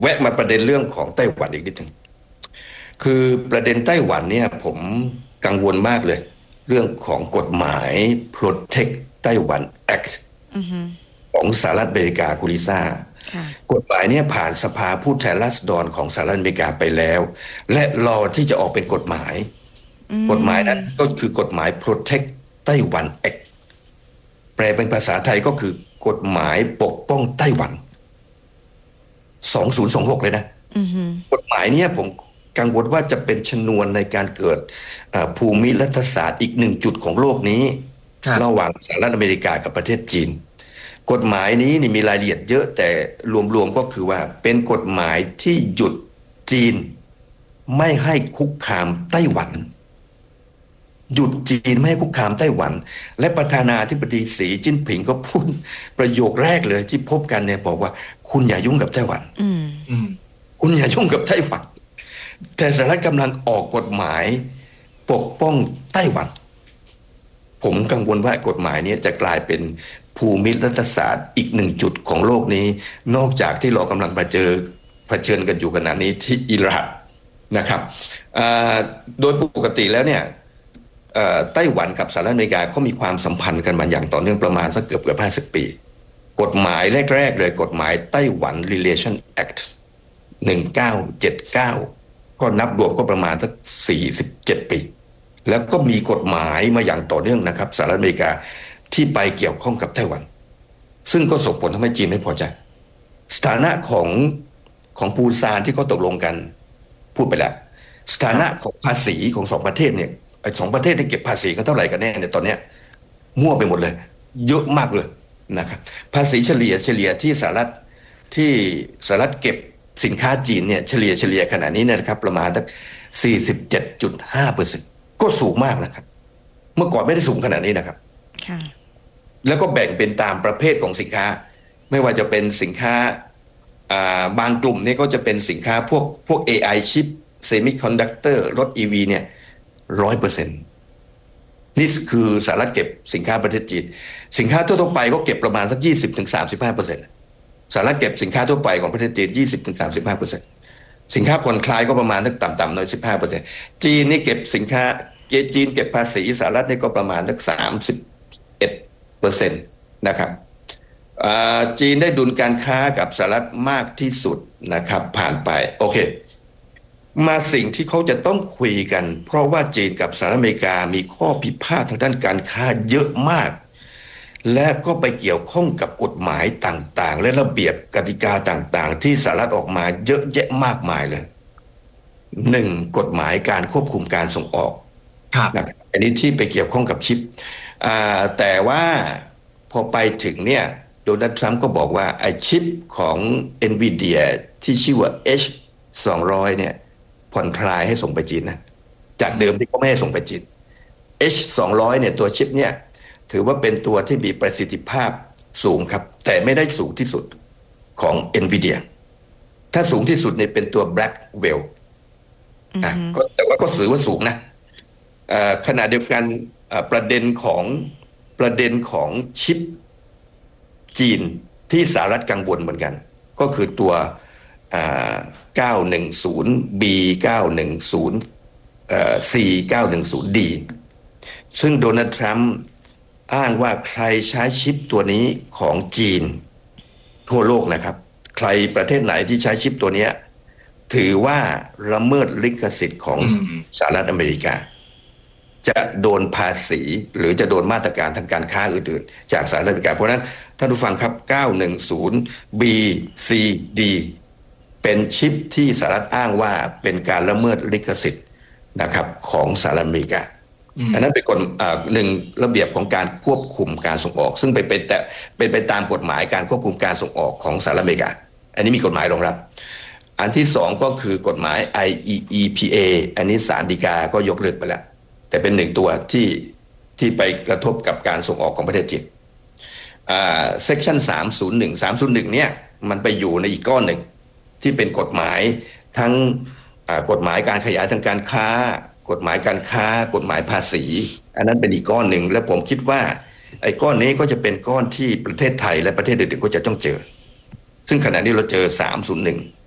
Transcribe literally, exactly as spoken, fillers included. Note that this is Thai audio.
แวะมาประเด็นเรื่องของไต้หวันอีกนิดหนึ่งคือประเด็นไต้หวันเนี่ยผมกังวลมากเลยเรื่องของกฎหมาย Protect ไต้หวัน Act ของสหรัฐอเมริกาคุณลิซ่ากฎหมายเนี่ยผ่านสภาผู้แทนราษฎรของสหรัฐอเมริกาไปแล้วและรอที่จะออกเป็นกฎหมายกฎหมายนั้นก็คือกฎหมาย Protect ไต้หวัน Act แปลเป็นภาษาไทยก็คือกฎหมายปกป้องไต้หวันสองพันยี่สิบหกเลยนะกฎหมายเนี่ยผมกังวลว่าจะเป็นชนวนในการเกิดภูมิรัฐศาสตร์อีกหนึ่งจุดของโลกนี้ระหว่างสหรัฐอเมริกากับประเทศจีนกฎหมายนี้นี่มีรายละเอียดเยอะแต่รวมๆก็คือว่าเป็นกฎหมายที่หยุดจีนไม่ให้คุกคามไต้หวันหยุดจีนไม่ให้คุกคามไต้หวันและประธานาธิบดีสีจิ้นผิงก็พูดประโยคแรกเลยที่พบกันเนี่ยบอกว่าคุณอย่ายุ่งกับไต้หวันคุณอย่ายุ่งกับไต้หวันแต่สหรัฐกำลังออกกฎหมายปกป้องไต้หวันผมกังวลว่ากฎหมายนี้จะกลายเป็นภูมิรัฐศาสตร์อีกหนึ่งจุดของโลกนี้นอกจากที่เรากำลังเผชิญเผชิญกันอยู่ขณะนี้ที่อิรักนะครับโดยปกติแล้วเนี่ยไต้หวันกับสหรัฐอเมริกาเขามีความสัมพันธ์กันมาอย่างต่อเนื่องประมาณสักเกือบเกือบห้าสิบปีกฎหมายแรกๆเลยกฎหมายไต้หวัน Relation Act หนึ่งพันเก้าร้อยเจ็ดสิบเก้าก็นับรวมก็ประมาณสักสี่สิบเจ็ดปีแล้วก็มีกฎหมายมาอย่างต่อเนื่องนะครับสหรัฐอเมริกาที่ไปเกี่ยวข้องกับไต้หวันซึ่งก็ส่งผลทำให้จีนไม่พอใจสถานะของของปูซานที่เขาตกลงกันพูดไปแล้วสถานะของภาษีของสองประเทศเนี่ยไอ้สองประเทศที่เก็บภาษีกันเท่าไหร่กันแน่เนี่ยตอนเนี้ยมั่วไปหมดเลยเยอะมากเลยนะครับภาษีเฉลี่ยเฉลี่ยที่สหรัฐที่สหรัฐเก็บสินค้าจีนเนี่ยเฉลี่ยเฉลี่ยขนาดนี้นะครับประมาณสัก สี่สิบเจ็ดจุดห้าเปอร์เซ็นต์ ก็สูงมากนะครับเมื่อก่อนไม่ได้สูงขนาดนี้นะครับแล้วก็แบ่งเป็นตามประเภทของสินค้าไม่ว่าจะเป็นสินค้าบางกลุ่มนี่ก็จะเป็นสินค้าพวกพวก เอ ไอ ชิปเซมิคอนดักเตอร์รถ อี วี เนี่ย ร้อยเปอร์เซ็นต์ นี่คือสหรัฐเก็บสินค้าประเทศจีนสินค้าทั่วไปก็เก็บประมาณสัก ยี่สิบถึงสามสิบห้าเปอร์เซ็นต์ สหรัฐเก็บสินค้าทั่วไปของประเทศจีน ยี่สิบถึงสามสิบห้าเปอร์เซ็นต์ สินค้าผ่อนคลายก็ประมาณสักต่ำๆหน่อย สิบห้าเปอร์เซ็นต์ จีนนี่เก็บสินค้าจีนเก็บภาษีสหรัฐนี่ก็ประมาณสักสามสิบเอ็ดเปอร์เซ็นต์ นะครับจีนได้ดุลการค้ากับสหรัฐมากที่สุดนะครับผ่านไปโอเคมาสิ่งที่เขาจะต้องคุยกันเพราะว่าจีนกับสหรัฐอเมริกามีข้อพิพาททางด้านการค้าเยอะมากและก็ไปเกี่ยวข้องกับกฎหมายต่างๆและระเบียบกติกาต่างๆที่สหรัฐออกมาเยอะแยะมากมายเลยหนึ่งกฎหมายการควบคุมการส่งออกนะอันนี้ที่ไปเกี่ยวข้องกับชิปแต่ว่าพอไปถึงเนี่ยโดนัลด์ทรัมป์ก็บอกว่าไอ้ชิปของ Nvidia ที่ชื่อว่า เอช สองร้อย เนี่ยผ่อนคลายให้ส่งไปจีนนะจากเดิมที่เขาไม่ให้ส่งไปจีน เอช สองร้อย เนี่ยตัวชิปเนี่ยถือว่าเป็นตัวที่มีประสิทธิภาพสูงครับแต่ไม่ได้สูงที่สุดของ Nvidia ถ้าสูงที่สุดเนี่ยเป็นตัว Blackwell อ่ะก็แต่ว่าก็ถือว่าสูงนะขณะเดียวกันประเด็นของประเด็นของชิปจีนที่สหรัฐกังวลเหมือนกันก็คือตัว เก้าหนึ่งศูนย์ บี เก้าหนึ่งศูนย์ ซี เก้าหนึ่งศูนย์ ดี ซึ่งโดนัลด์ทรัมป์อ้างว่าใครใช้ชิปตัวนี้ของจีนทั่วโลกนะครับใครประเทศไหนที่ใช้ชิปตัวนี้ถือว่าละเมิดลิขสิทธิ์ของสหรัฐอเมริกาจะโดนภาษีหรือจะโดนมาตรการทางการค้าอื่นๆจากสหรัฐอเมริกาเพราะฉะนั้นท่านผู้ฟังครับ เก้าหนึ่งศูนย์ บี ซี ดี เป็นชิปที่สหรัฐอ้างว่าเป็นการละเมิดลิขสิทธิ์นะครับของสหรัฐอเมริกาอันนั้นเป็นกฎหนึ่งระเบียบของการควบคุมการส่งออกซึ่งเป็นไปแต่เป็นไปตามกฎหมายการควบคุมการส่งออกของสหรัฐอเมริกาอันนี้มีกฎหมายรองรับอันที่สองก็คือกฎหมาย ไอ อี อี พี เอ อันนี้ศาลฎีกาก็ยกเลิกไปแล้วแต่เป็นหนึ่งตัวที่ที่ไปกระทบกับการส่งออกของประเทศจีนอ่า section สามศูนย์หนึ่ง สามศูนย์หนึ่งเนี่ยมันไปอยู่ในอีกก้อนหนึ่งที่เป็นกฎหมายทั้งกฎหมายการขยายทางการค้ากฎหมายการค้ากฎหมายภาษีอันนั้นเป็นอีกก้อนหนึ่งและผมคิดว่าไอ้ก้อนนี้ก็จะเป็นก้อนที่ประเทศไทยและประเทศอื่นๆก็จะต้องเจอซึ่งขณะนี้เราเจอสามศูนย์หนึ่ง